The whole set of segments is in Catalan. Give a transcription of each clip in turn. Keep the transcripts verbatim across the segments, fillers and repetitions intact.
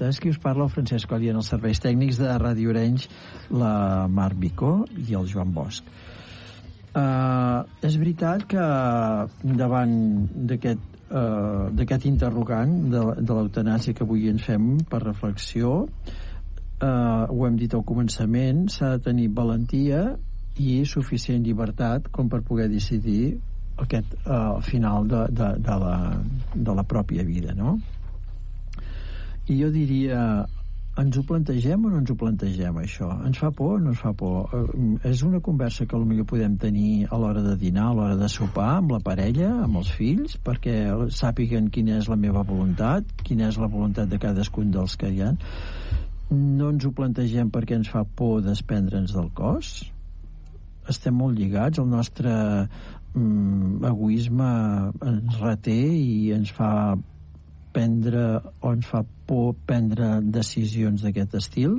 nosaltres. Qui us parla, el Francesc Coll, i en els serveis tècnics de Ràdio Arenys, la Mar Bicó i el Joan Bosch. Uh, és veritat que davant d'aquest uh, d'aquest interrogant de, de l'eutanàsia que avui ens fem per reflexió, uh, ho hem dit al començament, s'ha de tenir valentia i suficient llibertat com per poder decidir aquest uh, final de, de, de, la, de la pròpia vida, no? I jo diria, ens ho plantegem o no ens ho plantegem, això? Ens fa por o no ens fa por? Uh, és una conversa que potser podem tenir a l'hora de dinar, a l'hora de sopar, amb la parella, amb els fills, perquè sàpiguen quina és la meva voluntat, quina és la voluntat de cadascun dels que hi ha. No ens ho plantegem perquè ens fa por desprendre'ns del cos? Estem molt lligats, el nostre mm, egoisme ens reté i ens fa prendre o ens fa por prendre decisions d'aquest estil.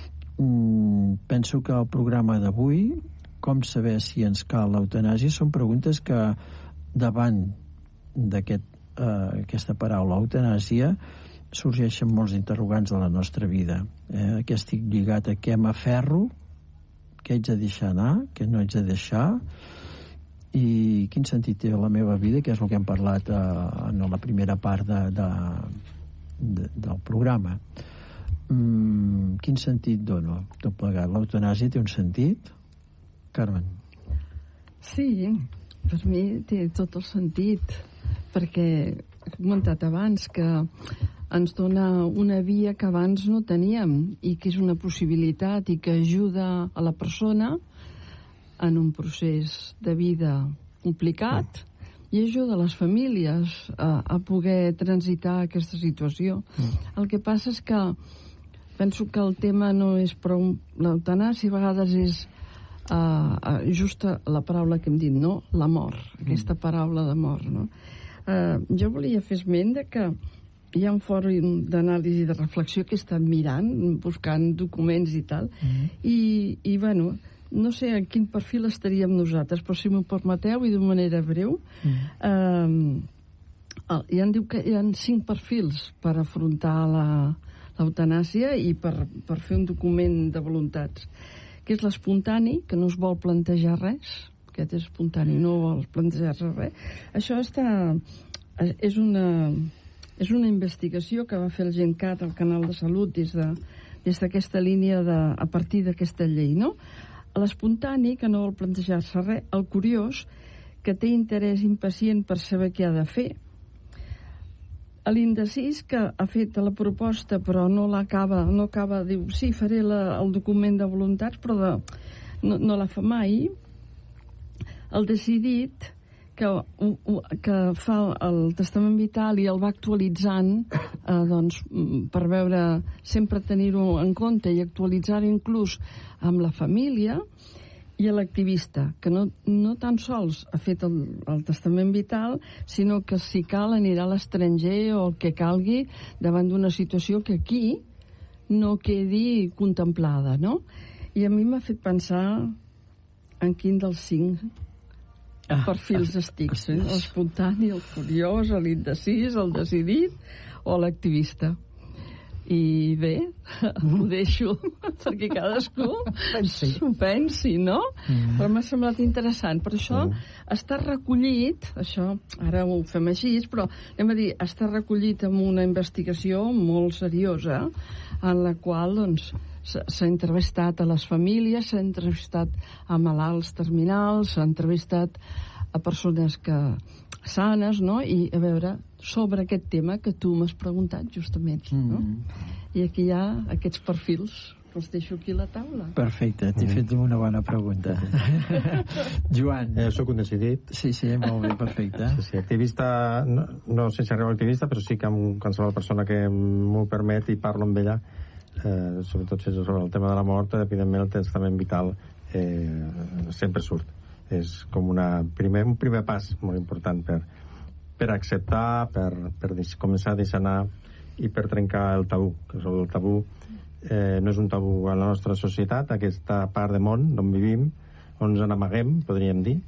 Mm, penso que el programa d'avui, com saber si ens cal l'eutanàsia, són preguntes que davant d'aquest, eh, aquesta paraula eutanàsia sorgeixen molts interrogants de la nostra vida. Eh? Que estic lligat, a què m'aferro, què haig de deixar anar, què no haig de deixar, i quin sentit té la meva vida, que és el que hem parlat eh, en la primera part de, de, de, del programa. Mm, quin sentit dono tot plegat? L'eutanàsia té un sentit? Carmen? Sí, per mi té tot el sentit, perquè he comentat abans que ens dona una via que abans no teníem i que és una possibilitat i que ajuda a la persona en un procés de vida complicat i ajuda a les famílies a, a poder transitar aquesta situació. El que passa és que penso que el tema no és prou l'eutanàsia, a vegades és uh, justa la paraula que hem dit, no? La mort, aquesta paraula de mort, no? Uh, jo volia fer esment de que hi ha un fòrum d'anàlisi de reflexió que he estat mirant, buscant documents i tal, mm-hmm. i, i bueno, no sé en quin perfil estaríem nosaltres, però si m'ho permeteu i d'una manera breu, mm-hmm. eh, ja em diu que hi ha cinc perfils per afrontar la, l'eutanàsia i per, per fer un document de voluntats, que és l'espontani, que no es vol plantejar res, aquest és espontani, no vol plantejar res. Això està, és una... És una investigació que va fer el GenCat al Canal de Salut des de, des d'aquesta línia de, a partir d'aquesta llei, no? L'espontani, que no vol plantejar-se res, el curiós, que té interès impacient per saber què ha de fer, l'indecís, que ha fet la proposta però no l'acaba, no acaba, diu, sí, faré la, el document de voluntats, però de, no, no la fa mai, el decidit, que, que fa el testament vital i el va actualitzant eh, doncs, per veure, sempre tenir-ho en compte i actualitzar inclús amb la família, i l'activista, que no, no tan sols ha fet el, el testament vital, sinó que si cal anirà a l'estranger o el que calgui davant d'una situació que aquí no quedi contemplada, no? I a mi m'ha fet pensar en quin dels cinc ah, perfils ah, estic, eh? L'espontani, el curiós, l'indecís, el decidit o l'activista. I bé, ho deixo perquè cadascú s'ho pensi, no? Mm. Però m'ha semblat interessant. Per això mm. està recollit, això ara ho fem així, però anem a dir, està recollit en una investigació molt seriosa en la qual doncs, s'ha entrevistat a les famílies, s'ha entrevistat a malalts terminals, s'ha entrevistat a persones que sanes, no? I a veure, sobre aquest tema que tu m'has preguntat justament, no? Mm. I aquí hi ha aquests perfils que els deixo aquí a la taula. Perfecte, t'he mm. fet una bona pregunta. Joan. Eh, soc un decidit. Sí, sí, molt bé, perfecte. Sí, sí, activista, no, no sé si arriba activista, però sí que amb qualsevol persona que m'ho permet i parlo amb ella, eh, sobretot si és sobre el tema de la mort, evidentment el testament vital eh, sempre surt. És com una primer, un primer pas molt important per, per acceptar, per, per començar a deixar anar i per trencar el tabú, que el tabú eh, no és un tabú a la nostra societat, aquesta part de món on vivim, on ens n'amaguem, podríem dir.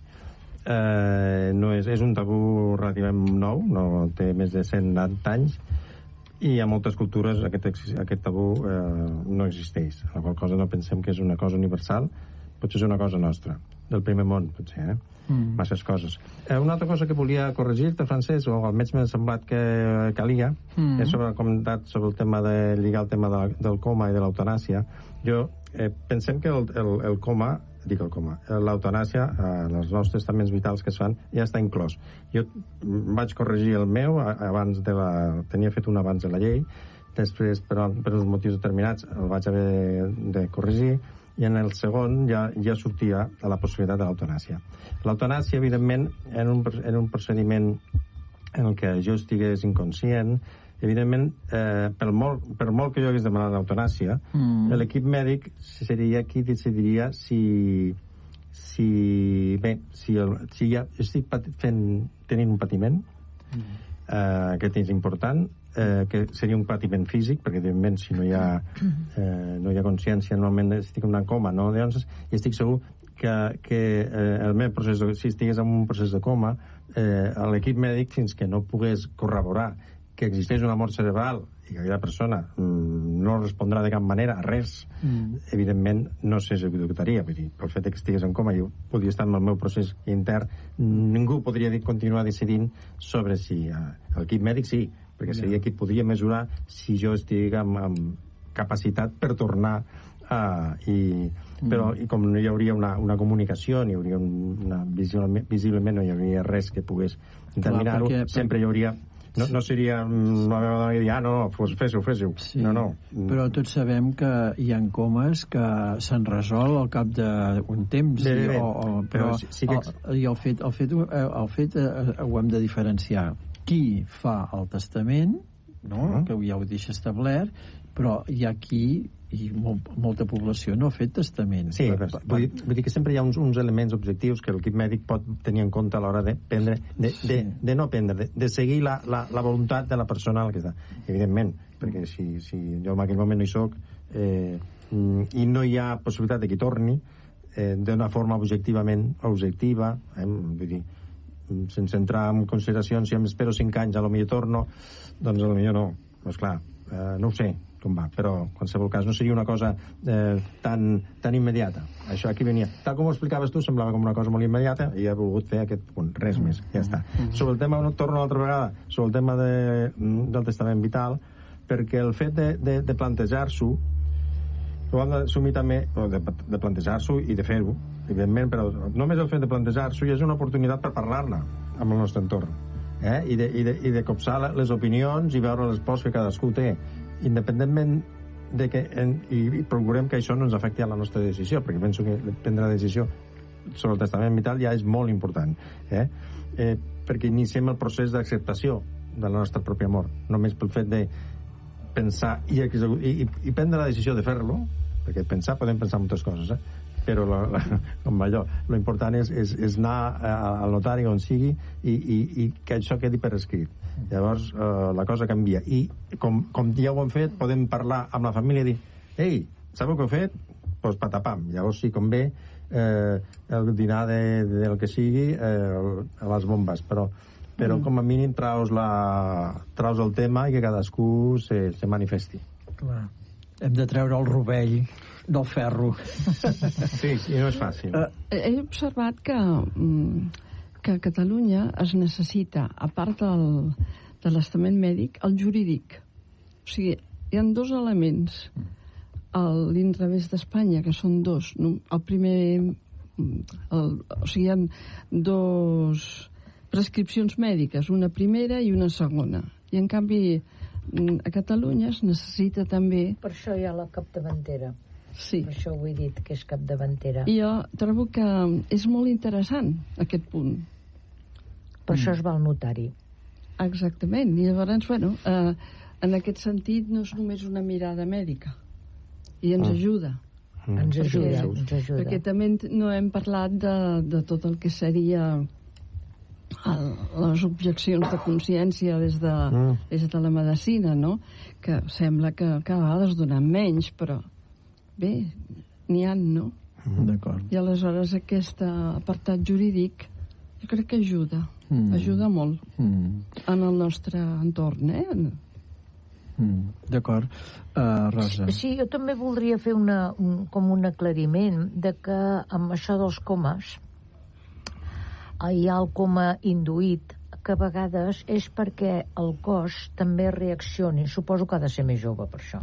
Eh, no és, és un tabú relativament nou, no té més de cent anys, i a moltes cultures aquest, aquest tabú eh, no existeix, la qual cosa no pensem que és una cosa universal, potser és una cosa nostra, del primer món, potser, eh? Mm. Masses coses. Eh, una altra cosa que volia corregir-te, Francesc, o almenys m'ha semblat que calia, mm. és sobre el comentat sobre el tema de lligar el tema de, del coma i de l'eutanàsia. Jo eh, pensem que el, el, el coma, dic el coma, l'eutanàsia, eh, els nous testaments vitals que es fan, ja està inclòs. Jo vaig corregir el meu abans de la... tenia fet un abans de la llei, després, per, per uns motius determinats, el vaig haver de, de corregir, i en el segon ja, ja sortia a la possibilitat de l'eutanàsia. L'eutanàsia, evidentment, en un, en un procediment en el que jo estigués inconscient, evidentment, eh, per, molt, per molt que jo hagués demanat l'eutanàsia, mm. l'equip mèdic seria qui decidiria si, si bé, si, el, si ja estic fent, tenint un patiment, mm. eh, que és important, Eh, que seria un patiment físic, perquè evidentment si no hi ha, eh, no hi ha consciència, normalment estic en una coma, no? Llavors, i estic segur que, que eh, el meu procés, de, si estigués en un procés de coma, eh, l'equip mèdic, fins que no pogués corroborar que existeix una mort cerebral i que aquella persona mm, no respondrà de cap manera a res, mm. evidentment no s'executaria. Vull dir, pel fet que estigués en coma, jo podria estar en el meu procés intern, ningú podria continuar decidint sobre si eh, l'equip mèdic sí, perquè seria qui podria mesurar si jo estic amb, amb capacitat per tornar a... I, però i com no hi hauria una, una comunicació, ni hi hauria una, visiblement, visiblement no hi hauria res que pogués determinar-ho, sempre hi hauria... No, no seria la meva dona que dir, ah, no, no, fes-ho, fes-ho. Sí, no, no. Però tots sabem que hi ha comes que se'n resol al cap d'un temps. Bé, bé, bé. O, o, però, però sí, sí que... el, i el fet, el fet, el fet eh, ho hem de diferenciar. Qui fa el testament, no? Uh-huh. Que ja ho deixa establert, però hi ha qui, i molt, molta població, no ha fet testament. Sí, per, per, vull, dir, vull dir que sempre hi ha uns, uns elements objectius que l'equip mèdic pot tenir en compte a l'hora de prendre, de, sí. de, de no prendre, de, de seguir la, la, la voluntat de la persona a la que està. Evidentment, perquè si, si jo en aquell moment no hi soc eh, i no hi ha possibilitat de que torni eh, d'una forma objectivament objectiva, eh, vull dir, sense entrar en consideracions, si em espero cinc anys a lo millor torno, doncs a lo millor no, doncs clar, eh, no ho sé com va, però en qualsevol cas no seria una cosa eh, tan, tan immediata. Això aquí venia, tal com ho explicaves tu, semblava com una cosa molt immediata i he volgut fer aquest punt, res mm. més, ja està. Mm. Sobre el tema, no torno una altra vegada, sobre el tema de, del testament vital, perquè el fet de, de, de plantejar-s'ho ho hem d'assumir també, de, de plantejar-s'ho i de fer-ho, evidentment, però només el fet de plantejar-s'ho ja és una oportunitat per parlar-ne amb el nostre entorn, eh? I, de, i, de, i de copsar les opinions i veure les pors que cadascú té, independentment de que en, i, i procurem que això no ens afecti a la nostra decisió, perquè penso que prendre la decisió sobre el testament vital ja és molt important, eh? Eh, perquè iniciem el procés d'acceptació de la nostra pròpia mort, només pel fet de pensar i, i, i prendre la decisió de fer-lo, perquè pensar, podem pensar moltes coses, eh? Però la, la, com allò, lo important és, és, és anar al notari on sigui i, i, i que això quedi per escrit. Llavors eh, la cosa canvia i com, com ja ho hem fet, podem parlar amb la família i dir, ei, sabeu què heu fet? Doncs pues patapam, llavors sí, com ve eh, el dinar de, de, del que sigui eh, a les bombes, però però mm. com a mínim traus, la, traus el tema i que cadascú se, se manifesti. Clar. Hem de treure el rovell del ferro. Sí, i no és fàcil. Uh, he observat que, que a Catalunya es necessita, a part del, de l'estament mèdic, el jurídic. O sigui, hi ha dos elements a l'inrevés d'Espanya, que són dos. El primer... El, o sigui, hi ha dos prescripcions mèdiques, una primera i una segona. I, en canvi, a Catalunya es necessita també... Per això hi ha la capdavantera. Sí. Per això ho he dit, que és capdavantera. I jo trobo que és molt interessant, aquest punt. Per mm. això es va al notari. Exactament. I llavors, bueno, eh, en aquest sentit no és només una mirada mèdica. I ens mm. ajuda. Mm. Ens ajuda, perquè, ens ajuda. Perquè també no hem parlat de, de tot el que seria... El, les objeccions de consciència des de, mm. des de la medicina, no? Que sembla que cada vegada es donen menys, però bé, n'hi ha, no? Mm. D'acord. I aleshores aquest apartat jurídic jo crec que ajuda, mm. ajuda molt mm. en el nostre entorn, eh? Mm, d'acord. Uh, Rosa. Sí, jo també voldria fer una, un, com un aclariment de que amb això dels comes hi ha el coma induït, que a vegades és perquè el cos també reaccioni. Suposo que ha de ser més jove per això.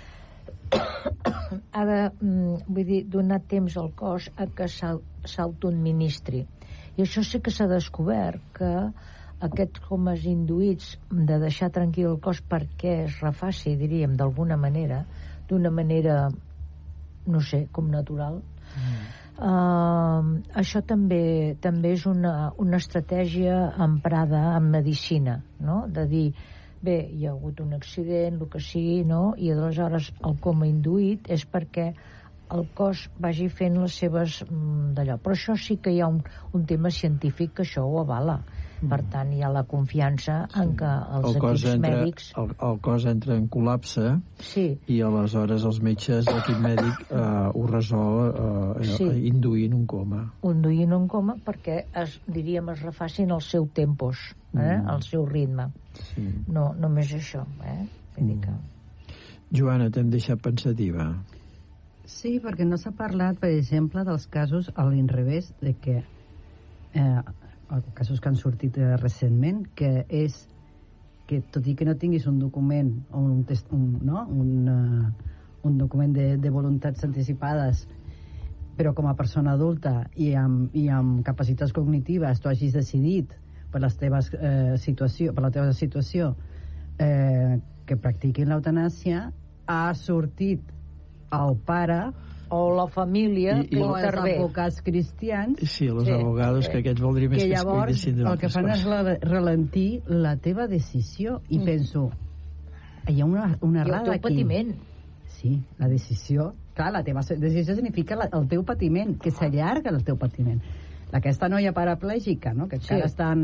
Ha de, vull dir, donar temps al cos a que s'autoadministri. I això sí que s'ha descobert, que aquests comes induïts de deixar tranquil el cos perquè es refaci, diríem, d'alguna manera, d'una manera, no sé, com natural. Mm. Uh, això també també és una, una estratègia emprada en medicina, no? De dir, bé, hi ha hagut un accident, el que sigui, no? I aleshores el coma induït és perquè el cos vagi fent les seves d'allò. Però això sí que hi ha un, un tema científic que això ho avala. Per tant, hi ha la confiança en que els el equips entra, mèdics... El, el cos entra en col·lapse, sí. I aleshores els metges, l'equip mèdic, eh, ho resol eh, sí. induint un coma. Induint un coma perquè, es, diríem, es refacin els seus tempos, eh? Mm. El seu ritme. Sí. No, només això, eh? Vull dir que... Joana, t'hem deixat pensativa. Sí, perquè no s'ha parlat, per exemple, dels casos a l'inrevés, de que... Eh, casos que han sortit eh, recentment, que és que tot i que no tinguis un document o un, test, un, no? un, uh, un document de, de voluntats anticipades, però com a persona adulta i amb, i amb capacitats cognitives tu hagis decidit per, les teves, eh, situació, per la teva situació eh, que practiquin l'eutanàsia, ha sortit el pare o la família I, i o els advocats cristians, sí, els sí, abogados sí. que aquests voldria més que, que llavors es el que fan coses. És ralentir la teva decisió i mm. penso, hi ha una, una errada aquí. I el teu patiment. Sí, la decisió, clar, la teva decisió significa la, el teu patiment, que s'allarga el teu patiment. Aquesta noia paraplègica, no? Que encara sí. estan...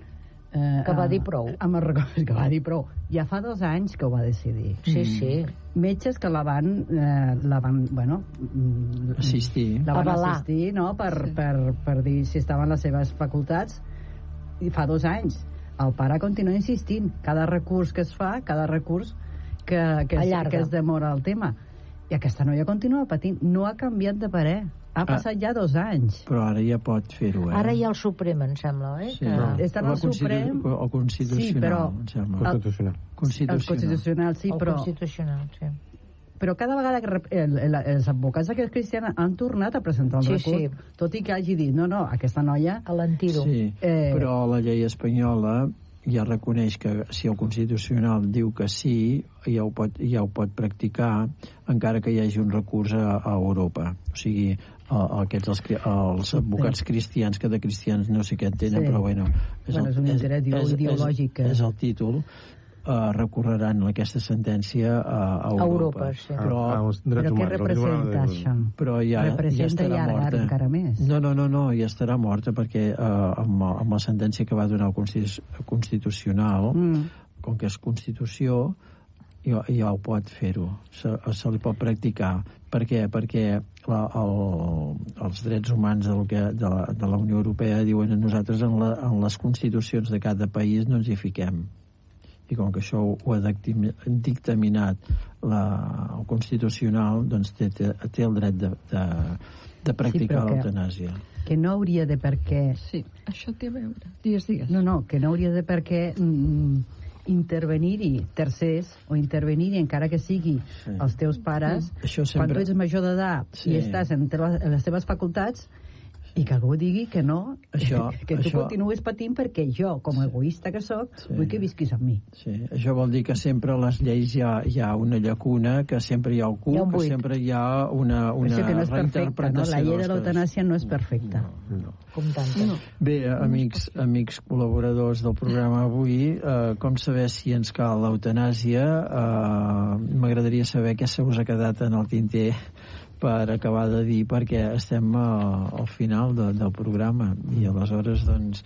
Eh, que va dir prou. Amb el, que va dir prou. Ja fa dos anys que ho va decidir. Sí, sí. Metges que la van, eh, la van bueno, assistir. La van Avalar. assistir, no? Per, sí. per, per dir si estaven les seves facultats. I fa dos anys. El pare continua insistint. Cada recurs que es fa, cada recurs que, que, es, que es demora el tema. I aquesta noia continua patint. No ha canviat de parer. Ha passat ah, ja dos anys. Però ara ja pot fer-ho, eh? Ara hi ha el Suprem, em sembla, eh? Sí, que... Està en el Suprem... O constitucional, sí, però... em sembla. Constitucional. Constitucional. El constitucional, sí, el però... constitucional, sí. Però cada vegada que el, el, els advocats d'aquesta cristiana han tornat a presentar un sí, recurs, sí. tot i que hagi dit, no, no, aquesta noia... A l'antiro. Sí, eh... però la llei espanyola ja reconeix que si el Constitucional diu que sí, ja ho pot, ja ho pot practicar, encara que hi hagi un recurs a, a Europa. O sigui, a, a aquests, els, els advocats sí. cristians, que de cristians no sé què en tenen, sí. però bueno... És, bueno, el, és un interès és, ideològic. És, és el títol. Uh, recorreran aquesta sentència a, a Europa. Europa sí. Però, ah, però què representa això? Però ja, representa ja estarà morta. Encara més. No, no, no, no, ja estarà morta perquè uh, amb, amb la sentència que va donar el Constitucional, mm. com que és Constitució, ja, ja ho pot fer-ho. Se, se li pot practicar. Per què? Perquè la, el, els drets humans del que, de, la, de la Unió Europea diuen a nosaltres en, la, en les constitucions de cada país no ens hi fiquem. I com que això ho ha dictaminat la, el Constitucional, doncs té, té, té el dret de, de, de practicar sí, l'eutanàsia. Que no hauria de per què... Sí, això té a veure. Digues, digues. No, no, que no hauria de per què mm, intervenir-hi tercers o intervenir-hi encara que sigui sí. els teus pares sí. sempre... quan tu ets major d'edat sí. i estàs en, te en les teves facultats i que algú digui que no, això, que tu això... continues patint perquè jo, com a egoista que sóc, sí. vull que visquis amb mi. Sí. Això vol dir que sempre a les lleis hi ha, hi ha una llacuna, que sempre hi ha algú, ha que sempre hi ha una, una que no és perfecta, no? La llei de l'eutanàsia no és perfecta. No, no. Com tantes. No. Bé, amics, amics col·laboradors del programa avui, eh, com saber si ens cal l'eutanàsia? Eh, M'agradaria saber què se us ha quedat en el tinter per acabar de dir, perquè estem uh, al final de, del programa i aleshores, doncs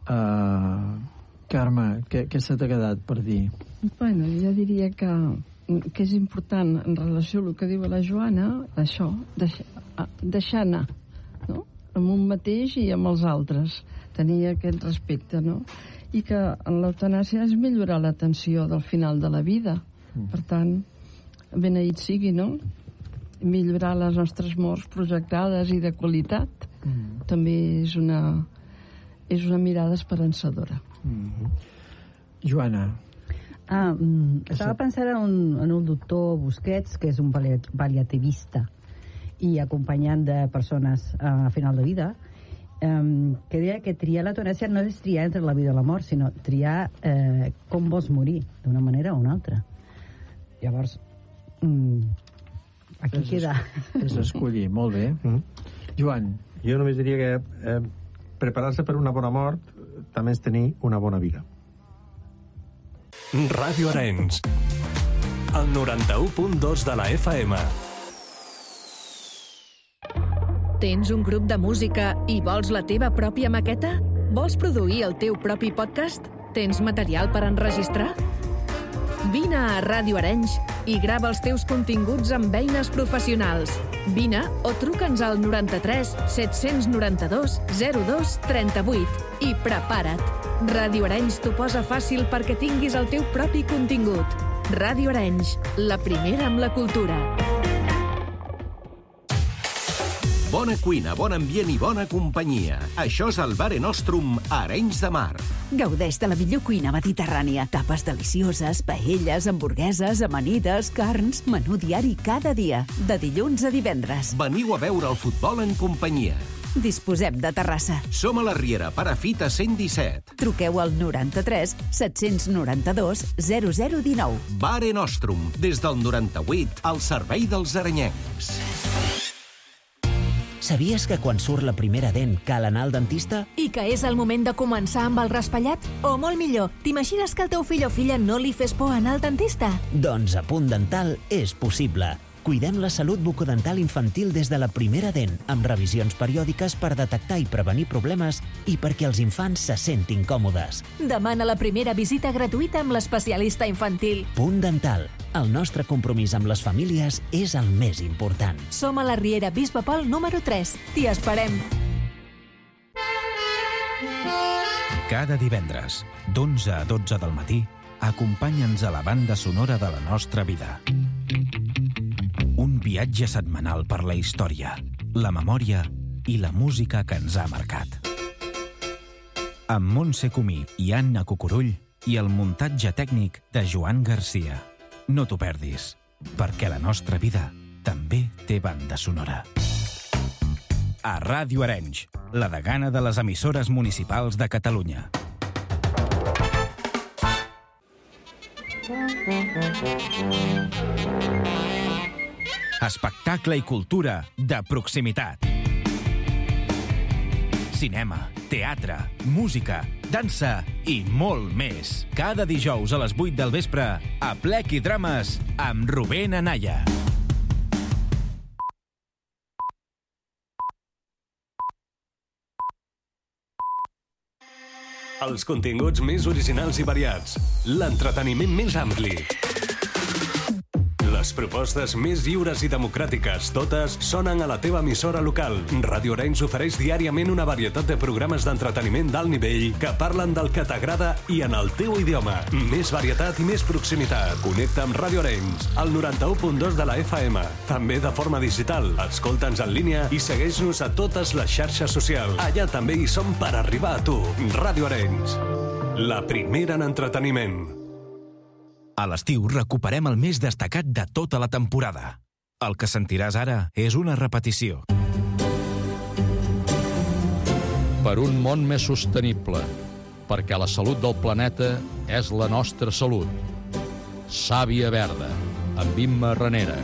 uh, Carme, què, què se t'ha quedat per dir? Bueno, jo diria que, que és important en relació a el que diu la Joana, això, deixar, deixar anar, no? Amb un mateix i amb els altres, tenir aquest respecte, no? I que en l'eutanàsia és millorar l'atenció del final de la vida, Mm. Per tant, beneït sigui, no? Millorar les nostres morts projectades i de qualitat mm. també és una, és una mirada esperançadora. Mm. Joana. Ah, mm, estava pensant en un, en un doctor Busquets, que és un paliativista i acompanyant de persones a final de vida, um, que deia que triar l'eutanàsia no és triar entre la vida i la mort, sinó triar eh, com vols morir, d'una manera o una altra. Llavors, mm, aquí és queda... És escollir, molt bé. Mm. Joan. Jo només diria que eh, preparar-se per una bona mort també és tenir una bona vida. Ràdio Arenys, el noranta-u punt dos de la F M. Tens un grup de música i vols la teva pròpia maqueta? Vols produir el teu propi podcast? Tens material per enregistrar? Vine a Ràdio Arenys i grava els teus continguts amb eines professionals. Vine o truca'ns al noranta-tres set-cents noranta-dos zero dos trenta-vuit i prepara't. Ràdio Arenys t'ho posa fàcil perquè tinguis el teu propi contingut. Ràdio Arenys, la primera amb la cultura. Bona cuina, bon ambient i bona companyia. Això és el Mare Nostrum a Arenys de Mar. Gaudeix de la millor cuina mediterrània. Tapes delicioses, paelles, hamburgueses, amanides, carns, menú diari cada dia, de dilluns a divendres. Veniu a veure el futbol en companyia. Disposem de terrassa. Som a la Riera, Perafita cent disset. Truqueu al noranta-tres set-cents noranta-dos zero zero dinou. Mare Nostrum, des del noranta-vuit, al servei dels arenyencs. Sabies que quan surt la primera dent cal anar al dentista? I que és el moment de començar amb el raspallat? O molt millor, t'imagines que al teu fill o filla no li fes por anar al dentista? Doncs a Punt Dental és possible. Cuidem la salut bucodental infantil des de la primera dent, amb revisions periòdiques per detectar i prevenir problemes i perquè els infants se sentin còmodes. Demana la primera visita gratuïta amb l'especialista infantil. Punt Dental. El nostre compromís amb les famílies és el més important. Som a la Riera Bisbe Pol número tres. T'hi esperem. Cada divendres, d'onze a dotze del matí, acompanya'ns a la banda sonora de la nostra vida. Un viatge setmanal per la història, la memòria i la música que ens ha marcat. Amb Montse Comí i Anna Cucurull i el muntatge tècnic de Joan Garcia. No t'ho perdis, perquè la nostra vida també té banda sonora. A Ràdio Arenys, la degana de les emissores municipals de Catalunya. Espectacle i cultura de proximitat. Cinema, teatre, música, dansa i molt més. Cada dijous a les vuit del vespre, a Plec i Drames, amb Rubén Anaya. Els continguts més originals i variats. L'entreteniment més ampli. Les propostes més lliures i democràtiques, totes sonen a la teva emissora local. Ràdio Arenys ofereix diàriament una varietat de programes d'entreteniment d'alt nivell que parlen del que t'agrada i en el teu idioma. Més varietat i més proximitat. Connecta amb Ràdio Arenys, al noranta-u punt dos de la F M. També de forma digital. Escolta'ns en línia i segueix-nos a totes les xarxes socials. Allà també hi som per arribar a tu. Ràdio Arenys, la primera en entreteniment. A l'estiu recuperem el més destacat de tota la temporada. El que sentiràs ara és una repetició. Per un món més sostenible, perquè la salut del planeta és la nostra salut. Sàvia Verda, amb Imma Ranera.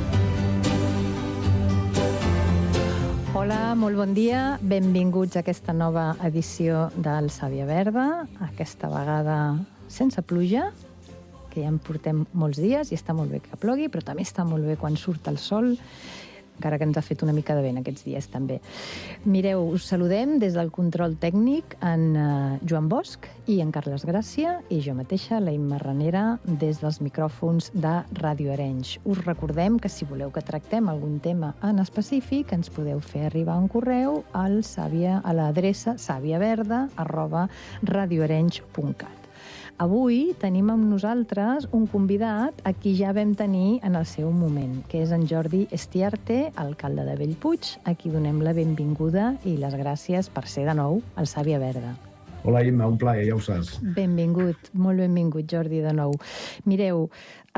Hola, molt bon dia. Benvinguts a aquesta nova edició del Sàvia Verda, aquesta vegada sense pluja, que ja en portem molts dies i està molt bé que plogui, però també està molt bé quan surt el sol, encara que ens ha fet una mica de vent aquests dies també. Mireu, us saludem des del control tècnic en uh, Joan Bosch i en Carles Gràcia i jo mateixa, la Imma Ranera, des dels micròfons de Ràdio Arenys. Us recordem que si voleu que tractem algun tema en específic ens podeu fer arribar un correu al Sàvia, a l'adreça sàviaverda arroba radioarenys punt cat. Avui tenim amb nosaltres un convidat a qui ja vam tenir en el seu moment, que és en Jordi Estiarte, alcalde de Bellpuig, a qui donem la benvinguda i les gràcies per ser de nou al Sàvia Verda. Hola, Imma, un plaer, ja ho saps. Benvingut, molt benvingut, Jordi, de nou. Mireu,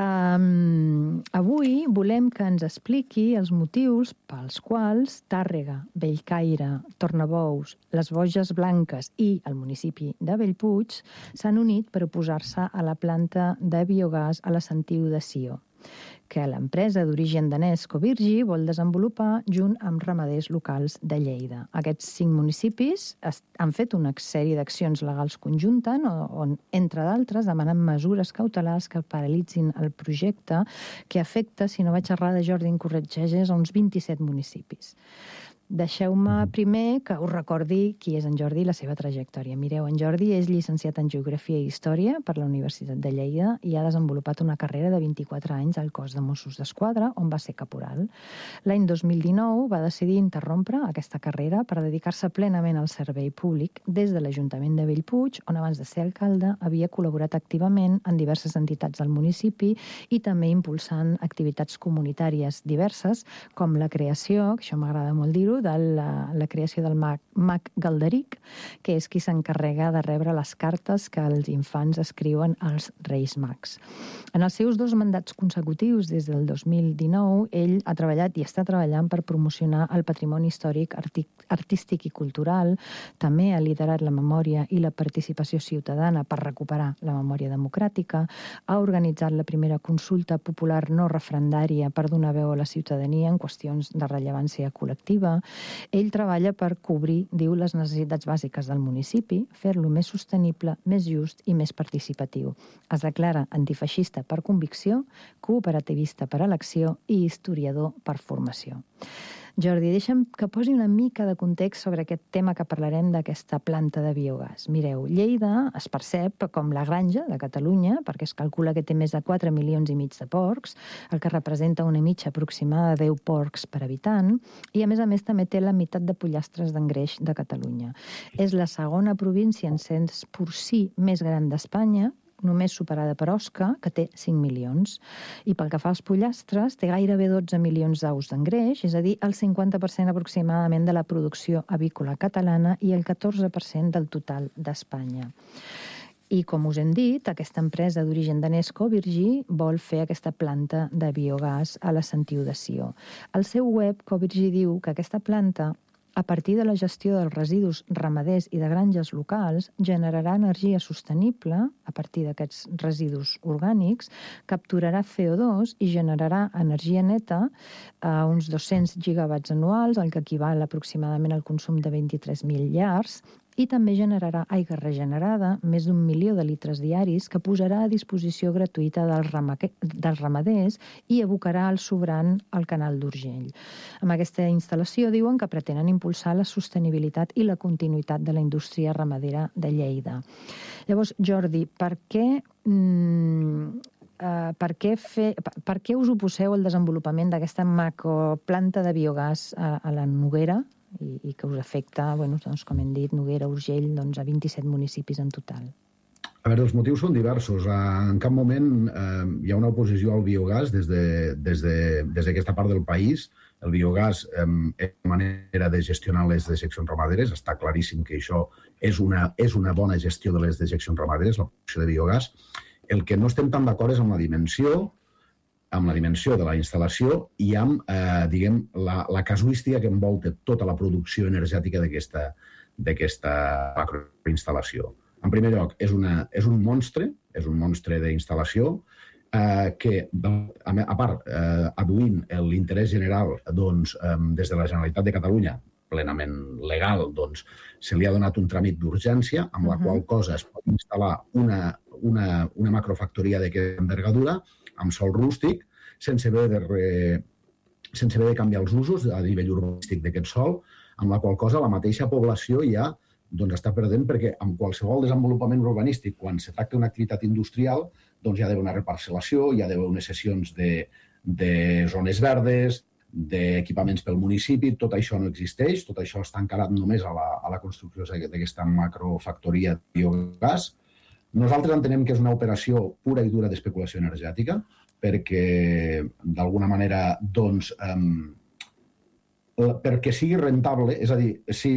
um, avui volem que ens expliqui els motius pels quals Tàrrega, Bellcaire, Tornabous, les Boges Blanques i el municipi de Bellpuig s'han unit per oposar-se a la planta de biogàs a la Sentiu de Sió, que l'empresa d'origen danès Covirgi vol desenvolupar junt amb ramaders locals de Lleida. Aquests cinc municipis han fet una sèrie d'accions legals conjuntes on, entre d'altres, demanen mesures cautelars que paralitzin el projecte que afecta, si no vaig errar de Jordi, em corregeixes, a uns vint-i-set municipis. Deixeu-me primer que us recordi qui és en Jordi i la seva trajectòria. Mireu, en Jordi és llicenciat en Geografia i Història per la Universitat de Lleida i ha desenvolupat una carrera de vint-i-quatre anys al cos de Mossos d'Esquadra, on va ser caporal. L'any dos mil dinou va decidir interrompre aquesta carrera per dedicar-se plenament al servei públic des de l'Ajuntament de Bellpuig, on abans de ser alcalde havia col·laborat activament en diverses entitats del municipi i també impulsant activitats comunitàries diverses, com la creació, que això m'agrada molt dir-ho, de la, la creació del mag, mag Galderic, que és qui s'encarrega de rebre les cartes que els infants escriuen als Reis Mags. En els seus dos mandats consecutius, des del dos mil dinou, ell ha treballat i està treballant per promocionar el patrimoni històric, artístic i cultural. També ha liderat la memòria i la participació ciutadana per recuperar la memòria democràtica. Ha organitzat la primera consulta popular no referendària per donar veu a la ciutadania en qüestions de rellevància col·lectiva. Ell treballa per cobrir, diu, les necessitats bàsiques del municipi, fer-lo més sostenible, més just i més participatiu. Es declara antifeixista per convicció, cooperativista per elecció i historiador per formació. Jordi, deixa'm que posi una mica de context sobre aquest tema que parlarem d'aquesta planta de biogàs. Mireu, Lleida es percep com la granja de Catalunya, perquè es calcula que té més de quatre milions i mig de porcs, el que representa una mitja aproximada de deu porcs per habitant, i a més a més també té la meitat de pollastres d'engreix de Catalunya. És la segona província en cens porcí més gran d'Espanya, només superada per Osca, que té cinc milions. I pel que fa als pollastres, té gairebé dotze milions d'aus d'engreix, és a dir, el cinquanta per cent aproximadament de la producció avícola catalana i el catorze per cent del total d'Espanya. I, com us hem dit, aquesta empresa d'origen danès Covirgi vol fer aquesta planta de biogàs a la Sentiu de Sió. Al seu web, Covirgi diu que aquesta planta, a partir de la gestió dels residus ramaders i de granges locals, generarà energia sostenible a partir d'aquests residus orgànics, capturarà C O dos i generarà energia neta a uns dos-cents gigawatts anuals, el que equival aproximadament al consum de vint-i-tres mil llars, i també generarà aigua regenerada, més d'un milió de litres diaris, que posarà a disposició gratuïta dels, dels ramaders i abocarà el sobrant al canal d'Urgell. Amb aquesta instal·lació diuen que pretenen impulsar la sostenibilitat i la continuïtat de la indústria ramadera de Lleida. Llavors, Jordi, per què... Mm, Uh, per, què fer, per, per què us oposeu al desenvolupament d'aquesta macroplanta de biogàs a, a la Noguera i, i que us afecta, bueno, doncs, com hem dit, Noguera, Urgell, doncs, a vint-i-set municipis en total? A veure, els motius són diversos. En cap moment eh, hi ha una oposició al biogàs des de, des de, des d'aquesta part del país. El biogàs eh, és una manera de gestionar les dejeccions ramaderes. Està claríssim que això és una, és una bona gestió de les dejeccions ramaderes, la producció de biogàs. El que no estem tan d'acord és amb la dimensió, amb la dimensió de la instal·lació i amb, eh, diguem, la, la casuística que envolta tota la producció energètica d'aquesta d'aquesta macroinstal·lació. En primer lloc, és, una, és un monstre, és un monstre d'instal·lació eh, que, a part, eh, aduint l'interès general doncs, eh, des de la Generalitat de Catalunya, plenament legal, doncs, se li ha donat un tràmit d'urgència, amb la uh-huh. qual cosa es pot instal·lar una, una, una macrofactoria d'aquesta envergadura, amb sòl rústic, sense haver de, re... sense haver de canviar els usos a nivell urbanístic d'aquest sòl, amb la qual cosa la mateixa població ja doncs, està perdent, perquè amb qualsevol desenvolupament urbanístic, quan se tracta d'una activitat industrial, doncs hi ha d'haver una reparcel·lació, hi ha d'haver unes cessions de, de zones verdes, d'equipaments pel municipi, tot això no existeix, tot això està encarat només a la, a la construcció d'aquesta macrofactoria de biogàs. Nosaltres entenem que és una operació pura i dura d'especulació energètica, perquè, d'alguna manera, doncs, um, perquè sigui rentable, és a dir, si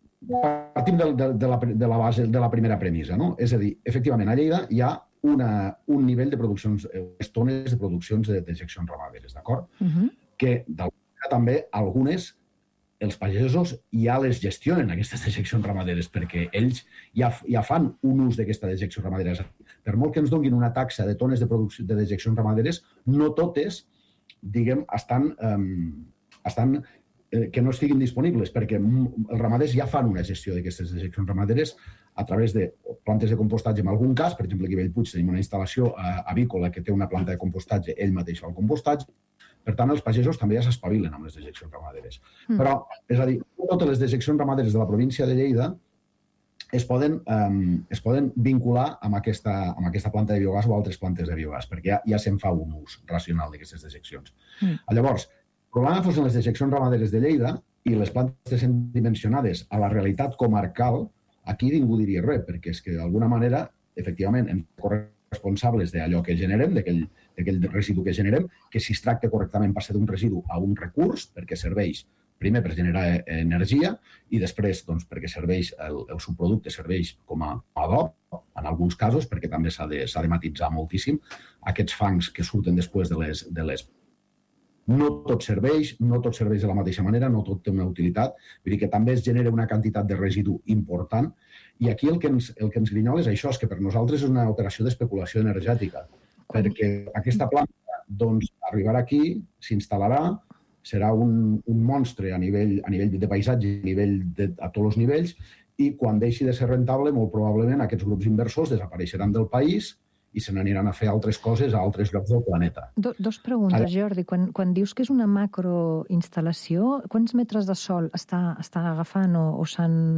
partim de, de, de, la, de, la base, de la primera premissa, no? És a dir, efectivament, a Lleida hi ha una, un nivell de produccions, les tones de produccions de dejeccions ramaderes, d'acord? Uh-huh. Que, d'alguna manera, també, algunes, els pagesos ja les gestionen, aquestes dejeccions ramaderes, perquè ells ja, ja fan un ús d'aquesta dejecció ramadera. Per molt que ens donguin una taxa de tones de, producció, de dejeccions ramaderes, no totes, diguem, estan, eh, estan eh, que no estiguin disponibles, perquè els ramaders ja fan una gestió d'aquestes dejeccions ramaderes a través de plantes de compostatge en algun cas. Per exemple, aquí a Bellpuig tenim una instal·lació eh, avícola que té una planta de compostatge, ell mateix fa el compostatge. Per tant, els pagesos també ja s'espavilen amb les dejeccions ramaderes. Mm. Però, és a dir, totes les dejeccions ramaderes de la província de Lleida es poden, um, es poden vincular amb aquesta, amb aquesta planta de biogàs o altres plantes de biogàs, perquè ja, ja se'n fa un ús racional d'aquestes dejeccions. Mm. Llavors, el problema fossin les dejeccions ramaderes de Lleida i les plantes dimensionades a la realitat comarcal, aquí ningú diria res, perquè és que d'alguna manera, efectivament, hem responsables d'allò que generem, d'aquell residu que generem, que si es tracta correctament passa d'un residu a un recurs, perquè serveix primer per generar energia i després doncs, perquè serveix el, el subproducte serveix com a adob, en alguns casos, perquè també s'ha de, s'ha de matitzar moltíssim aquests fangs que surten després de les, de les... No tot serveix, no tot serveix de la mateixa manera, no tot té una utilitat, vull dir que també es genera una quantitat de residu important. I aquí el que ens, el que ens grinyola és això, és que per nosaltres és una operació d'especulació energètica, perquè aquesta planta doncs, arribarà aquí, s'instal·larà, serà un, un monstre a nivell, a nivell de paisatge, a, nivell de, a tots els nivells, i quan deixi de ser rentable, molt probablement aquests grups inversors desapareixeran del país i se n'aniran a fer altres coses a altres llocs del planeta. Do, dos preguntes, Ara... Jordi. Quan, quan dius que és una macroinstal·lació, quants metres de sol està, està agafant o, o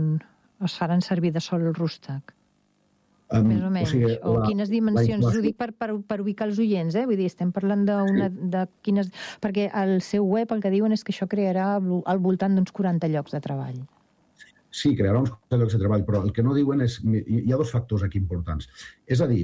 es faran servir de sol rústec? Um, Més o menys. O, sigui, o la, quines dimensions? Ho dic per, per, per ubicar els oients, eh? Vull dir, estem parlant d'una... Sí. De quines... Perquè al seu web el que diuen és que això crearà al voltant d'uns quaranta llocs de treball. Sí, crearà uns quaranta llocs de treball, però el que no diuen és... Hi ha dos factors aquí importants. És a dir,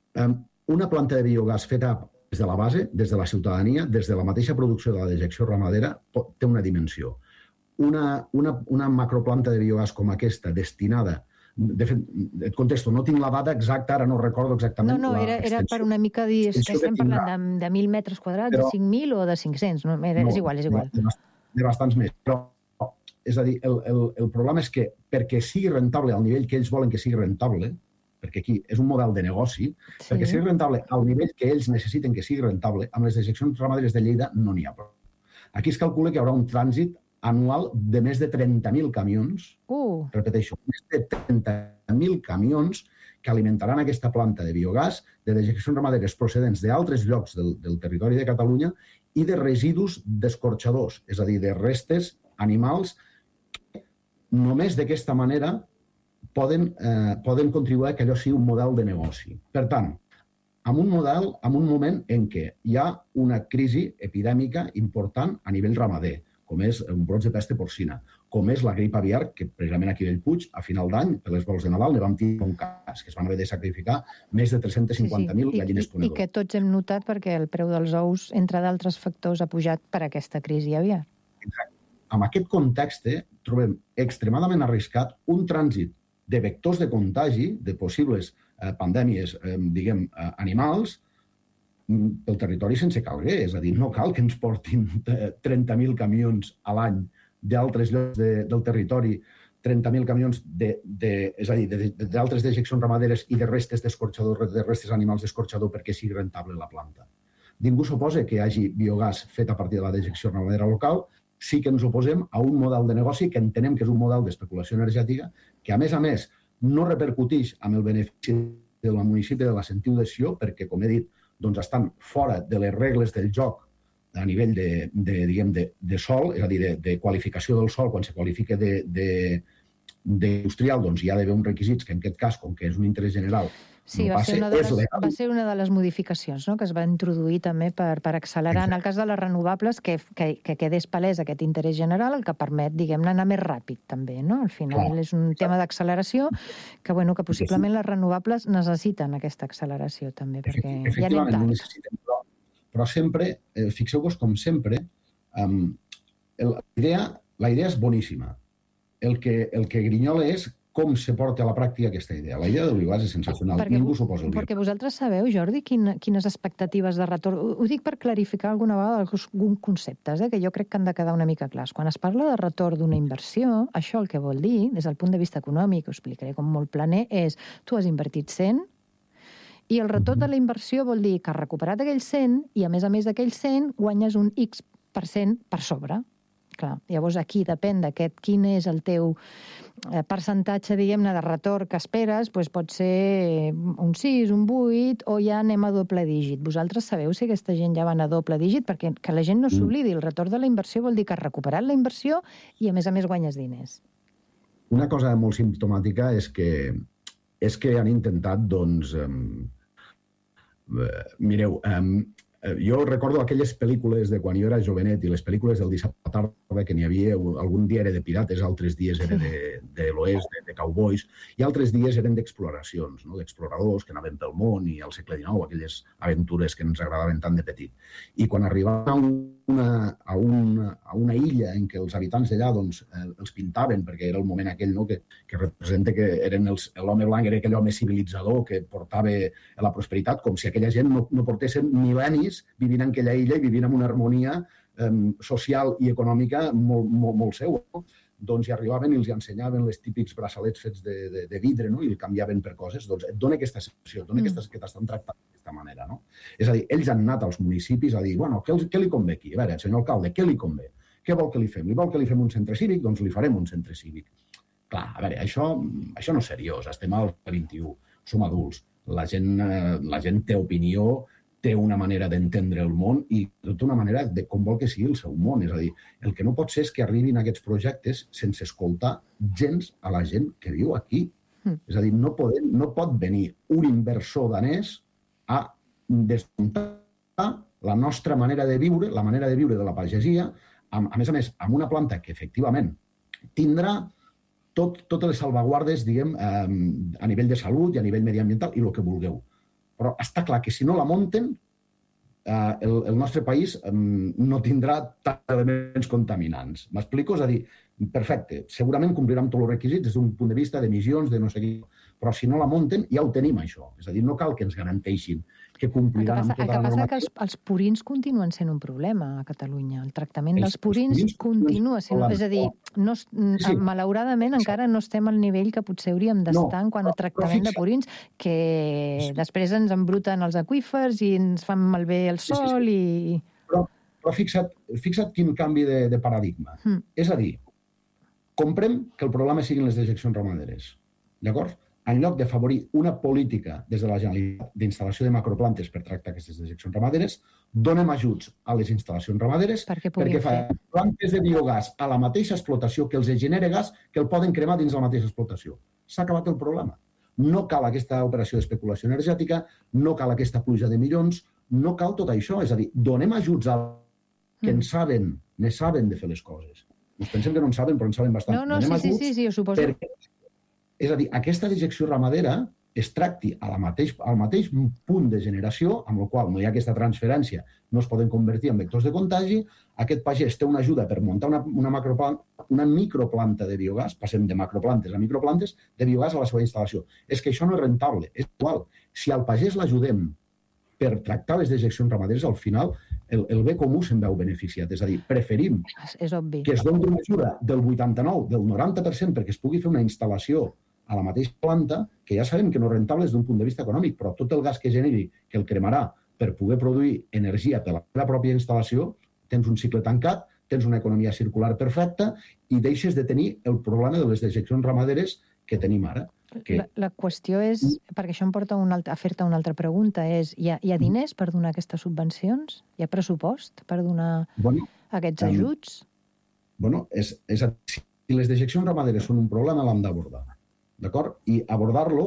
una planta de biogàs feta des de la base, des de la ciutadania, des de la mateixa producció de la dejecció ramadera, té una dimensió. Una, una, una macroplanta de biogàs com aquesta, destinada... De fet, et contesto, no tinc la data exacta, ara no recordo exactament... No, no, era, era per una mica dir que estem parlant de, de mil metres quadrats, però, de cinc mil o de cinc-cents, no, era, no, és igual, és igual. De, de bastants més, però és a dir, el, el, el problema és que perquè sigui rentable al nivell que ells volen que sigui rentable, perquè aquí és un model de negoci, sí. Perquè sigui rentable al nivell que ells necessiten que sigui rentable, amb les dejeccions ramaderes de Lleida no n'hi ha prou. Aquí es calcula que hi haurà un trànsit anual de més de trenta mil camions, uh. repeteixo, més de trenta mil camions que alimentaran aquesta planta de biogàs, de dejeccions ramaderes procedents d'altres llocs del, del territori de Catalunya i de residus d'escorxadors, és a dir, de restes animals que només d'aquesta manera poden, eh, poden contribuir que allò sigui un model de negoci. Per tant, amb un model, amb un moment en què hi ha una crisi epidèmica important a nivell ramader, com és un brots de pesta porcina, com és la grip aviar, que precisament aquí a Bellpuig, a final d'any, per les vols de Nadal, ne vam tenir un cas, que es van haver de sacrificar més de tres-cents cinquanta mil sí, sí. gallines ponedores. I que tots hem notat perquè el preu dels ous, entre d'altres factors, ha pujat per aquesta crisi aviar. Exacte. En aquest context trobem extremadament arriscat un trànsit de vectors de contagi, de possibles eh, pandèmies, eh, diguem, eh, animals, pel territori sense calguer, és a dir, no cal que ens portin trenta mil camions a l'any d'altres llocs de, del territori, trenta mil camions de, de, és a dir, d'altres de, dejeccions ramaderes i de restes d'escorxador, de restes animals d'escorxador perquè sigui rentable la planta. Ningú s'oposa que hi hagi biogàs fet a partir de la dejecció ramadera local, sí que ens oposem a un model de negoci que entenem que és un model d'especulació energètica que, a més a més, no repercuteix amb el benefici del municipi de la Sentiu de Sió perquè, com he dit, doncs estan fora de les regles del joc a nivell de, de, diguem, de, de sol, és a dir, de, de qualificació del sol, quan se qualifica d'industrial, doncs hi ha d'haver uns requisits que en aquest cas, com que és un interès general, Sí, no va, passe, ser una de és les, legal. va ser una de les modificacions, no?, que es va introduir també per, per accelerar. Exacte. En el cas de les renovables, que, que, que quedés palès aquest interès general, el que permet, diguem-ne, anar més ràpid, també, no? Al final Clar. és un Exacte. tema d'acceleració que, bueno, que possiblement les renovables necessiten aquesta acceleració, també, perquè ja anem tard. Necessitem, però, però sempre, eh, fixeu-vos com sempre, um, el, la, idea, la idea és boníssima. El que, el que grinyola és com se porta a la pràctica aquesta idea. La idea del biogàs és sensacional. Perquè, Ningú s'oposa al biogàs. Perquè vosaltres sabeu, Jordi, quin, quines expectatives de retorn... Ho, ho dic per clarificar alguna vegada alguns conceptes, eh, que jo crec que han de quedar una mica clars. Quan es parla de retorn d'una inversió, això el que vol dir, des del punt de vista econòmic, ho explicaré com molt planer, és tu has invertit cent i el retorn de la inversió vol dir que has recuperat aquell cent i, a més a més d'aquell cent, guanyes un X per cent per sobre. Clar, llavors aquí depèn d'aquest quin és el teu percentatge, diguem-ne, de retorn que esperes, doncs pot ser un sis, un vuit, o ja anem a doble dígit. Vosaltres sabeu si aquesta gent ja van a doble dígit? Perquè que la gent no s'oblidi, el retorn de la inversió vol dir que has recuperat la inversió i, a més a més, guanyes diners. Una cosa molt simptomàtica és que, és que han intentat, doncs... Um, uh, mireu, um, jo recordo aquelles pel·lícules de quan jo era jovenet i les pel·lícules del dissabte a tarda que n'hi havia, algun dia era de pirates, altres dies era de, de l'oest, de, de cowboys, i altres dies eren d'exploracions, no? D'exploradors que anaven pel món i al segle dinou, aquelles aventures que ens agradaven tant de petit. I quan arribaven a una, a una, a una illa en què els habitants d'allà doncs, els pintaven, perquè era el moment aquell, no? que, que representa que eren els, l'home blanc era aquell home civilitzador que portava la prosperitat, com si aquella gent no, no portessin mil·lennis vivint en aquella illa i vivint en una harmonia eh, social i econòmica molt, molt, molt seu. No? Doncs hi arribaven i els ensenyaven els típics braçalets fets de, de, de vidre, no? I el canviaven per coses. Doncs et dona aquesta sensació, et dona mm. aquesta, que t'estan tractant d'aquesta manera. No? És a dir, ells han anat als municipis a dir, bueno, què, què li convé aquí? A veure, senyor alcalde, què li convé? Què vol que li fem? Li vol que li fem un centre cívic? Doncs li farem un centre cívic. Clar, a veure, això, això no és seriós, estem al vint-i-u, som adults, la gent, eh, la gent té opinió, té una manera d'entendre el món i tota una manera de com vol que sigui el seu món. És a dir, el que no pot ser és que arribin aquests projectes sense escoltar gens a la gent que viu aquí. Mm. És a dir, no, podem, no pot venir un inversor danès a desmuntar la nostra manera de viure, la manera de viure de la pagesia, amb, a més a més, amb una planta que efectivament tindrà tot, totes les salvaguardes, diguem, eh, a nivell de salut i a nivell mediambiental i el que vulgueu. Però està clar que si no la munten, eh, el, el nostre país eh, no tindrà tants elements contaminants. M'explico? És a dir, perfecte, segurament compliran tots els requisits des d'un punt de vista d'emissions, de no sé què, però si no la munten ja ho tenim, això. És a dir, no cal que ens garanteixin que compliran amb tota la normativa. El que passa és que els, els purins continuen sent un problema a Catalunya. El tractament dels purins continua sent... És a dir, no, sí. malauradament encara no estem al nivell que potser hauríem d'estar en quant a tractament de purins, que després ens embruten els aqüífers i ens fan malbé el sol i... Però, però fixa't, fixa't quin canvi de, de paradigma. Mm. És a dir, comprem que el problema siguin les dejeccions ramaderes. D'acord? En lloc d'afavorir una política des de la Generalitat d'instal·lació de macroplantes per tractar aquestes dejeccions ramaderes, donem ajuts a les instal·lacions ramaderes perquè, perquè fan plantes de biogàs a la mateixa explotació que els genera gas que el poden cremar dins la mateixa explotació. S'ha acabat el problema. No cal aquesta operació d'especulació energètica, no cal aquesta pluja de milions, no cal tot això. És a dir, donem ajuts a que en saben, ne saben de fer les coses. Ens pensem que no en saben, però en saben bastant. No, no, sí, sí, sí, sí, ho suposo. Perquè és a dir, aquesta dejecció ramadera es tracti al mateix, al mateix punt de generació, amb el qual no hi ha aquesta transferència, no es poden convertir en vectors de contagi, aquest pagès té una ajuda per muntar una, una, macroplanta, una microplanta de biogàs, passem de macroplantes a microplantes, de biogàs a la seva instal·lació. És que això no és rentable, és igual. Si al pagès l'ajudem per tractar les dejeccions ramaderes, al final el, el bé comú se'n veu beneficiat. És a dir, preferim és, és obvi. que es doni una ajuda del vuitanta-nou, del noranta per cent perquè es pugui fer una instal·lació a la mateixa planta, que ja sabem que no és rentable des d'un punt de vista econòmic, però tot el gas que generi, que el cremarà per poder produir energia per la seva pròpia instal·lació, tens un cicle tancat, tens una economia circular perfecta i deixes de tenir el problema de les dejeccions ramaderes que tenim ara. Que... La, la qüestió és, perquè això em porta un altre, a fer-te una altra pregunta, és hi ha, hi ha diners per donar aquestes subvencions? Hi ha pressupost per donar bueno, aquests ajuts? Um, bueno, és, és, si les dejeccions ramaderes són un problema, l'hem d'abordar. D'acord? I abordar-lo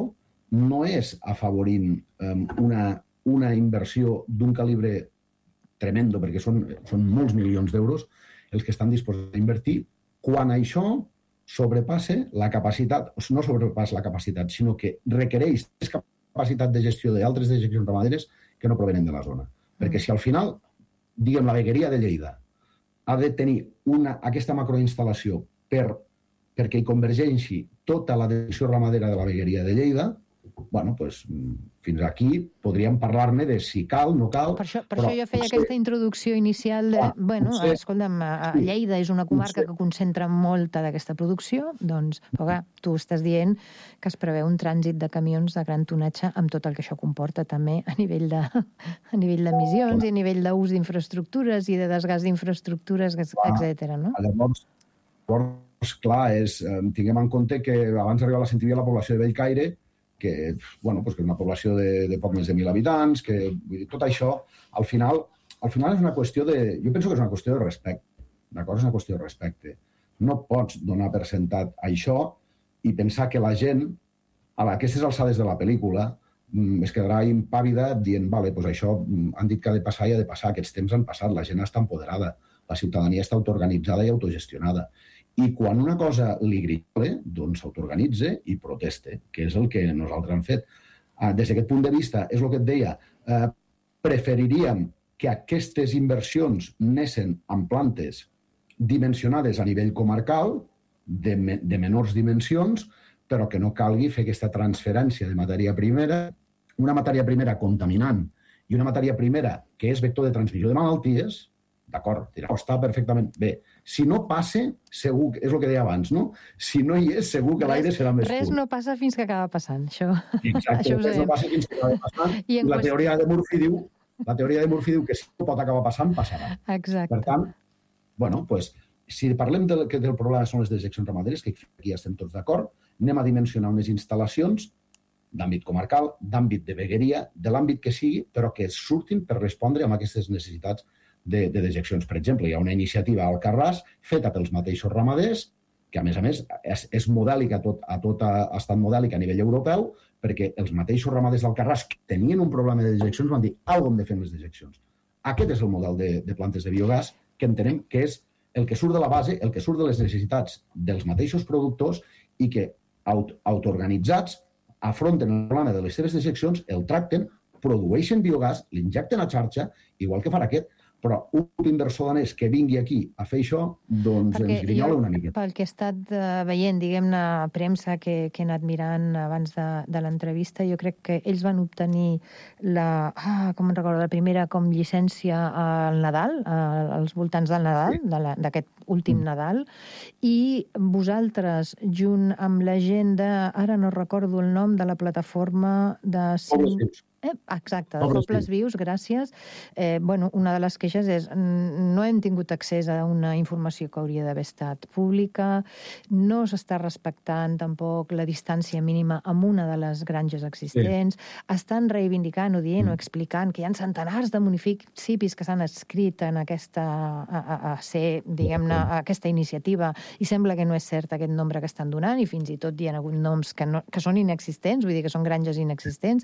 no és afavorint um, una, una inversió d'un calibre tremendo, perquè són, són molts milions d'euros els que estan disposats a invertir, quan això sobrepassa la capacitat, no sobrepassa la capacitat, sinó que requereix capacitat de gestió d'altres dejeccions ramaderes que no provenen de la zona. Mm. Perquè si al final, diguem, la vegueria de Lleida ha de tenir una, aquesta macroinstal·lació per, perquè hi convergeixi tota la dejecció ramadera de la vegueria de Lleida, bueno, pues, fins aquí podríem parlar-ne de si cal, no cal... Per això, per però, això jo feia potser... aquesta introducció inicial de... Ah, bueno, potser... escolta'm, a Lleida és una comarca potser... que concentra molta d'aquesta producció, doncs, però, tu estàs dient que es preveu un trànsit de camions de gran tonatge amb tot el que això comporta també a nivell de a nivell d'emissions i a nivell d'ús d'infraestructures i de desgast d'infraestructures, etcètera, no? Llavors, llavors, clar, és, tinguem en compte que abans d'arribar a la Centivia la població de Bellcaire, que, bueno, pues que és una població de, de poc més de mil habitants, que vull dir, tot això, al final, al final és una qüestió de... Jo penso que és una qüestió de respecte. D'acord? És una qüestió de respecte. No pots donar per sentat això i pensar que la gent, a aquestes alçades de la pel·lícula, es quedarà impàvida dient, vale, doncs això han dit que ha de passar i ha de passar. Aquests temps han passat, la gent està empoderada, la ciutadania està autoorganitzada i autogestionada. I quan una cosa li grita, doncs s'autoorganitza i proteste, que és el que nosaltres hem fet. Des d'aquest punt de vista, és el que et deia, eh, preferiríem que aquestes inversions anessin amb plantes dimensionades a nivell comarcal, de, me, de menors dimensions, però que no calgui fer aquesta transferència de matèria primera, una matèria primera contaminant i una matèria primera que és vector de transmissió de malalties. D'acord, està perfectament bé. Si no passa, segur, és el que deia abans, no? Si no hi és, segur que l'aire serà més pur. Res no passa fins que acaba passant, això. Exacte, això res no passa fins que acaba passant. I la teoria de Murphy diu, la teoria de Murphy diu que si no pot acabar passant, passarà. Exacte. Per tant, bueno, doncs, si parlem del que del problema són les dejeccions ramaderes, que aquí estem tots d'acord, anem a dimensionar unes instal·lacions d'àmbit comarcal, d'àmbit de vegueria, de l'àmbit que sigui, però que surtin per respondre a aquestes necessitats de, de dejeccions. Per exemple, hi ha una iniciativa al Carràs feta pels mateixos ramaders, que a més a més és, és modèlica, a tot, a tot ha, ha estat modèlica a nivell europeu, perquè els mateixos ramaders del Carràs que tenien un problema de dejeccions van dir alguna cosa hem de fer amb les dejeccions. Aquest és el model de, de plantes de biogàs que entenem que és el que surt de la base, el que surt de les necessitats dels mateixos productors i que aut, autoorganitzats afronten el problema de les seves dejeccions, el tracten, produeixen biogàs, l'injecten a xarxa, igual que farà aquest, però un inversor danès que vingui aquí a fer això, doncs perquè ens grinyola una miqueta. Pel que he estat uh, veient, diguem-ne, premsa que, que he anat mirant abans de, de l'entrevista, jo crec que ells van obtenir la, ah, com em recordo, la primera com llicència al Nadal, uh, als voltants del Nadal, sí. d'aquest últim mm. Nadal, i vosaltres, junt amb la gent de, ara no recordo el nom, de la plataforma de... Cinc... Eh, exacte, de Pobles Vius, gràcies. Eh, bueno, una de les queixes és no hem tingut accés a una informació que hauria d'haver estat pública, no s'està respectant tampoc la distància mínima amb una de les granges existents, sí. Estan reivindicant o dient mm. o explicant que hi ha centenars de municipis que s'han escrit en aquesta, a, a, a ser, diguem-ne, a aquesta iniciativa i sembla que no és cert aquest nombre que estan donant i fins i tot hi ha hagut noms que, no, que són inexistents, vull dir que són granges inexistents.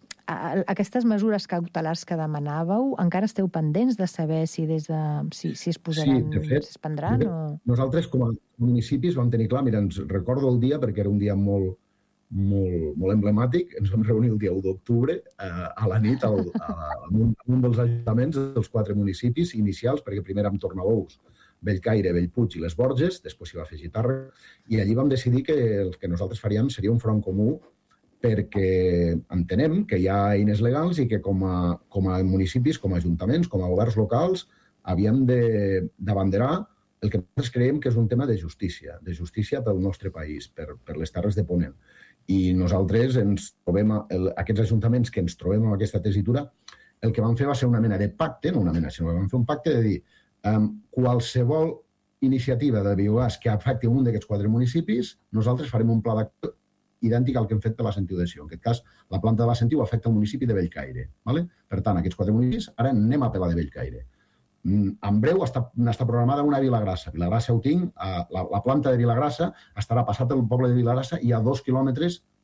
Aquestes mesures cautelars que demanàveu, encara esteu pendents de saber si des de si, si es posaran, sí, de fet, si es prendran o... Nosaltres com a municipis vam tenir clar, mira, ens recordo el dia perquè era un dia molt, molt, molt emblemàtic, ens vam reunir el dia u d'octubre eh, a la nit al, a, a un, un dels ajuntaments dels quatre municipis inicials, perquè primer érem Tornabous, Bellcaire, Bellpuig i les Borges, després s'hi va afegir Tàrrega, i allí vam decidir que el que nosaltres faríem seria un front comú perquè entenem que hi ha eines legals i que com a, com a municipis, com a ajuntaments, com a governs locals, havíem d'abanderar el que nosaltres creiem que és un tema de justícia, de justícia pel nostre país, per, per les Terres de Ponent. I nosaltres ens trobem, el, aquests ajuntaments que ens trobem amb aquesta tessitura, el que vam fer va ser una mena de pacte, no una mena, sinó que vam fer un pacte de dir um, qualsevol iniciativa de biogàs que afecti un d'aquests quatre municipis, nosaltres farem un pla d'acció idèntic al que hem fet per la Sentiu-Deció. En aquest cas, la planta de la Sentiu afecta el municipi de Bellcaire. Vale? Per tant, aquests quatre municipis, ara anem a pelar de Bellcaire. En breu està, està programada una a Vilagrassa. Vilagrassa ho tinc, la, la planta de Vilagrassa estarà passat pel poble de Vilagrassa i a dos quilòmetres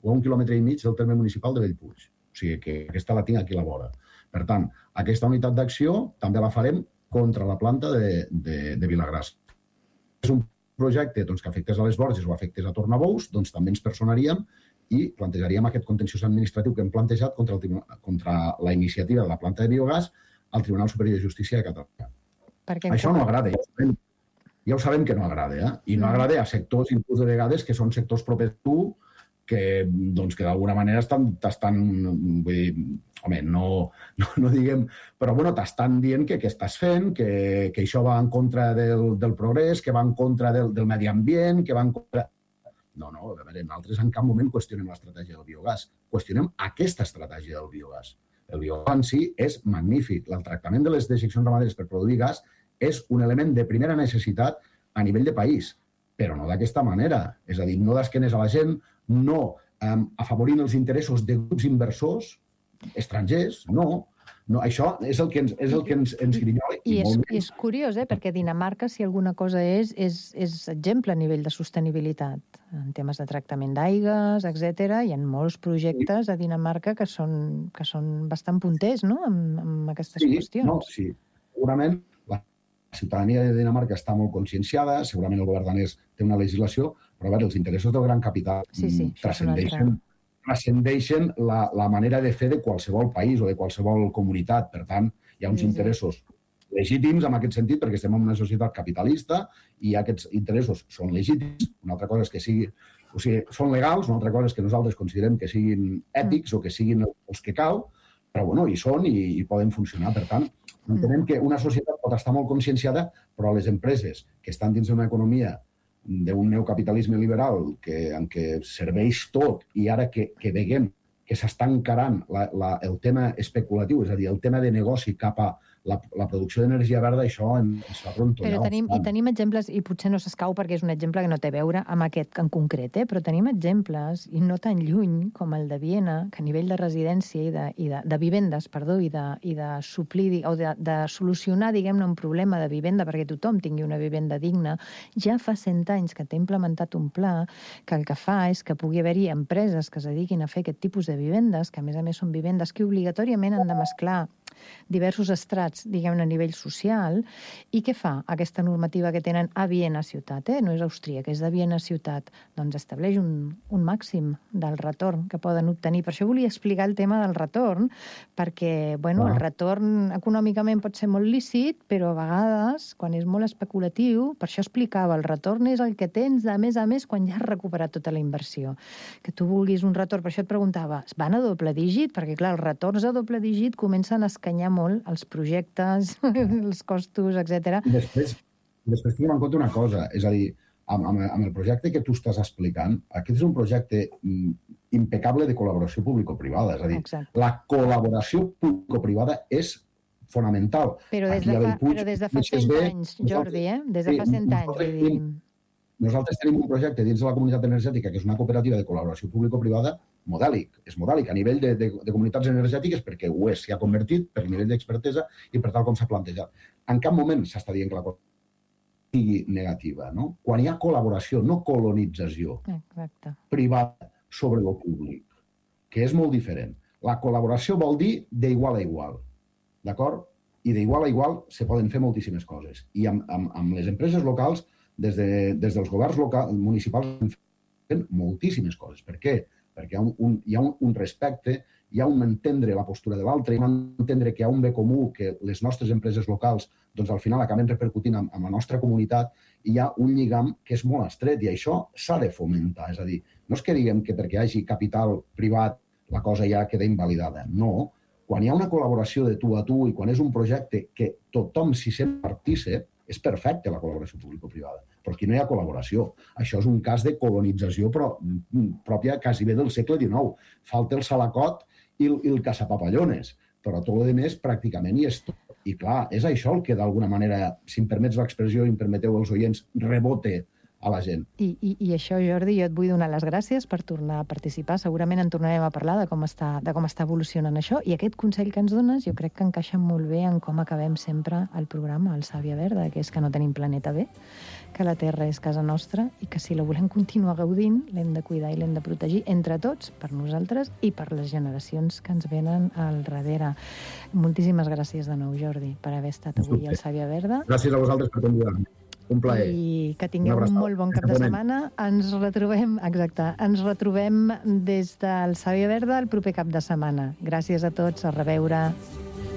o a un quilòmetre i mig del terme municipal de Bellpuig. O sigui que aquesta la tinc aquí a la vora. Per tant, aquesta unitat d'acció també la farem contra la planta de, de, de Vilagrassa. És un projecte doncs, que afectés a les Borges o afectés a Tornabous, doncs també ens personaríem i plantejaríem aquest contenciós administratiu que hem plantejat contra, el, contra la iniciativa de la planta de biogàs al Tribunal Superior de Justícia de Catalunya. Això no agrada, ja ho sabem, ja ho sabem que no agrada, eh? I no agrada a sectors, inclús de vegades, que són sectors propers a tu, que, doncs, que d'alguna manera t'estan, vull dir, home, no, no, no diguem, però bueno, t'estan dient que què estàs fent, que, que això va en contra del, del progrés, que va en contra del, del medi ambient, que va en contra... No, no, a veure, nosaltres en cap moment qüestionem l'estratègia del biogàs, qüestionem aquesta estratègia del biogàs. El biogàs en si és magnífic. El tractament de les dejeccions ramaderes per produir gas és un element de primera necessitat a nivell de país, però no d'aquesta manera. És a dir, no d'esquenes a la gent, no um, afavorint els interessos de grups inversors estrangers, no. No, això és el que ens, és el que ens, ens grinyola. I, I és, és curiós, eh? Perquè Dinamarca, si alguna cosa és, és, és exemple a nivell de sostenibilitat, en temes de tractament d'aigues, etcètera. Hi ha molts projectes a Dinamarca que són, que són bastant punters, no?, amb, amb aquestes sí, qüestions. No, sí, segurament la ciutadania de Dinamarca està molt conscienciada, segurament el govern danès té una legislació, però a veure, els interessos del gran capital sí, sí, transcendeixen transcendeixen la, la manera de fer de qualsevol país o de qualsevol comunitat. Per tant, hi ha uns sí, interessos sí. legítims en aquest sentit, perquè estem en una societat capitalista i aquests interessos són legítims. Una altra cosa és que sigui, o sigui, són legals, una altra cosa és que nosaltres considerem que siguin ètics mm. o que siguin els que cal, però bueno, hi són i, i poden funcionar. Per tant, entenem que una societat pot estar molt conscienciada, però les empreses que estan dins d'una economia d'un neocapitalisme liberal que, en què serveix tot i ara que, que veiem que s'està encarant la, la, el tema especulatiu, és a dir, el tema de negoci cap a la, la producció d'energia verda, això ens fa trontollar. Però tenim, i tenim exemples, i potser no s'escau perquè és un exemple que no té a veure amb aquest en concret, eh? Però tenim exemples, i no tan lluny com el de Viena, que a nivell de residència i de, i de, de vivendes, perdó, i de, i de suplir, o de, de solucionar, diguem-ne, un problema de vivenda perquè tothom tingui una vivenda digna, ja fa cent anys que té implementat un pla que el que fa és que pugui haver-hi empreses que es dediquin a fer aquest tipus de vivendes, que a més a més són vivendes que obligatòriament han de mesclar diversos estrats, diguem-ne, a nivell social. I què fa aquesta normativa que tenen a Viena ciutat? Eh? No és austríaca, és de Viena ciutat. Doncs estableix un, un màxim del retorn que poden obtenir. Per això volia explicar el tema del retorn, perquè, bueno, el retorn econòmicament pot ser molt lícit, però a vegades, quan és molt especulatiu, per això explicava, el retorn és el que tens de més a més quan ja has recuperat tota la inversió. Que tu vulguis un retorn, per això et preguntava, van a doble dígit? Perquè, clar, els retorns a doble dígit comencen a escanyar molt els projectes, els costos, etcètera. I després, després tinguem en compte una cosa, és a dir, amb, amb, amb el projecte que tu estàs explicant, aquest és un projecte impecable de col·laboració público-privada, és a dir, exacte. La col·laboració público-privada és fonamental. Però des de, fa, Puig, però des de fa cent bé, anys, Jordi, eh? Des de fa cent sí, anys. Tenim, nosaltres tenim un projecte dins de la comunitat energètica que és una cooperativa de col·laboració público-privada modèlic, és modèlic a nivell de, de, de comunitats energètiques perquè ho és, s'hi ha convertit per nivell d'expertesa i per tal com s'ha plantejat. En cap moment s'està dient que la cosa sigui negativa, no? Quan hi ha col·laboració, no colonització Exacte. privada sobre el públic, que és molt diferent. La col·laboració vol dir d'igual a igual, d'acord? I d'igual a igual se poden fer moltíssimes coses. I amb, amb, amb les empreses locals, des, de, des dels governs locals, municipals, fem moltíssimes coses. Per què? Perquè hi ha, un, hi ha un, un respecte, hi ha un entendre la postura de l'altre, hi ha un entendre que hi ha un bé comú, que les nostres empreses locals doncs, al final acaben repercutint amb, amb la nostra comunitat, i hi ha un lligam que és molt estret, i això s'ha de fomentar. És a dir, no és que diguem que perquè hi hagi capital privat la cosa ja queda invalidada. No. Quan hi ha una col·laboració de tu a tu i quan és un projecte que tothom s'hi sent partícip, és perfecte la col·laboració público-privada. Però aquí no hi ha col·laboració. Això és un cas de colonització però, pròpia quasi bé del segle dinou. Falta el salacot i el, i el caçapapallones, però tot el més pràcticament hi és tot. I clar, és això el que d'alguna manera, si em permets l'expressió i em permeteu els oients, rebote a la gent. I, i, I això, Jordi, jo et vull donar les gràcies per tornar a participar. Segurament en tornarem a parlar de com està, de com està evolucionant això. I aquest consell que ens dones jo crec que encaixa molt bé en com acabem sempre el programa, el Sàvia Verda, que és que no tenim planeta B, que la Terra és casa nostra i que si la volem continuar gaudint l'hem de cuidar i l'hem de protegir entre tots, per nosaltres i per les generacions que ens venen al darrere. Moltíssimes gràcies de nou, Jordi, per haver estat avui al Sàvia Verda. Gràcies a vosaltres per convidar-me. Un plaer. I que tingueu un molt bon cap de setmana. Ens retrobem, exacte, ens retrobem des del Sàvia Verda el proper cap de setmana. Gràcies a tots, a reveure.